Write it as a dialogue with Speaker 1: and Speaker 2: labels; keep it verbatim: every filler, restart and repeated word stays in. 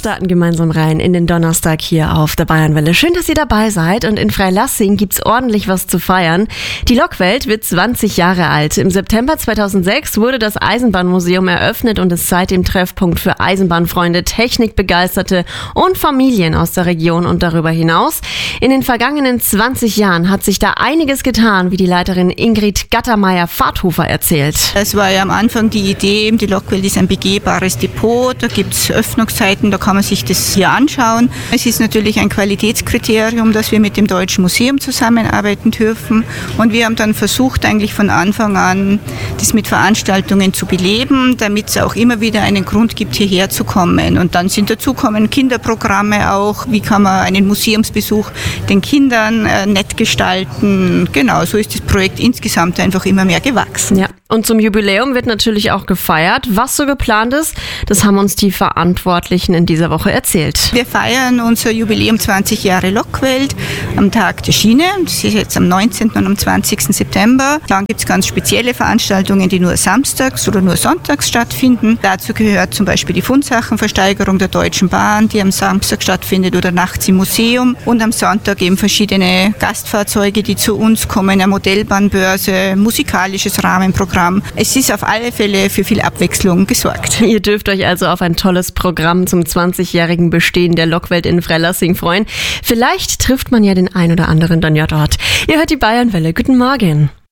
Speaker 1: starten gemeinsam rein in den Donnerstag hier auf der Bayernwelle. Schön, dass ihr dabei seid, und in Freilassing gibt's ordentlich was zu feiern. Die Lokwelt wird zwanzig Jahre alt. Im September zweitausendsechs wurde das Eisenbahnmuseum eröffnet und ist seitdem Treffpunkt für Eisenbahnfreunde, Technikbegeisterte und Familien aus der Region und darüber hinaus. In den vergangenen zwanzig Jahren hat sich da einiges getan, wie die Leiterin Ingrid Gattermeier-Fahrthofer erzählt.
Speaker 2: Es war ja am Anfang die Idee, die Lokwelt ist ein begehbares Depot, da gibt es Öffnungszeiten, da kann man sich das hier anschauen. Es ist natürlich ein Qualitätskriterium, dass wir mit dem Deutschen Museum zusammenarbeiten dürfen, und wir haben dann versucht, eigentlich von Anfang an das mit Veranstaltungen zu beleben, damit es auch immer wieder einen Grund gibt, hierher zu kommen. Und dann sind dazukommen Kinderprogramme auch, wie kann man einen Museumsbesuch den Kindern äh, nett gestalten. Genau, so ist das Projekt insgesamt einfach immer mehr gewachsen.
Speaker 1: Ja. Und zum Jubiläum wird natürlich auch gefeiert. Was so geplant ist, das haben uns die Verantwortlichen in dieser Woche erzählt.
Speaker 2: Wir feiern unser Jubiläum zwanzig Jahre Lokwelt am Tag der Schiene. Das ist jetzt am neunzehnten und am zwanzigsten September. Dann gibt es ganz spezielle Veranstaltungen, die nur samstags oder nur sonntags stattfinden. Dazu gehört zum Beispiel die Fundsachenversteigerung der Deutschen Bahn, die am Samstag stattfindet, oder nachts im Museum. Und am Sonntag eben verschiedene Gastfahrzeuge, die zu uns kommen, eine Modellbahnbörse, musikalisches Rahmenprogramm. Es ist auf alle Fälle für viel Abwechslung gesorgt.
Speaker 1: Ihr dürft euch also auf ein tolles Programm zum zwanzigjährigen Bestehen der Lokwelt in Freilassing freuen. Vielleicht trifft man ja den ein oder anderen dann ja dort. Ihr hört die Bayernwelle. Guten Morgen.